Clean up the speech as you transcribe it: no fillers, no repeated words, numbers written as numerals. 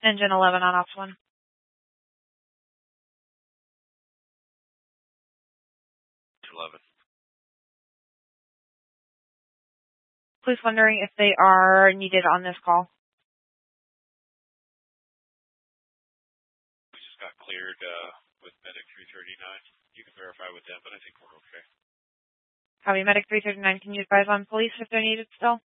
Engine 11 on ops 1. Police wondering if they are needed on this call. We just got cleared with Medic 339. You can verify with them, but I think we're okay. Copy, Medic 339. Can you advise on police if they're needed still?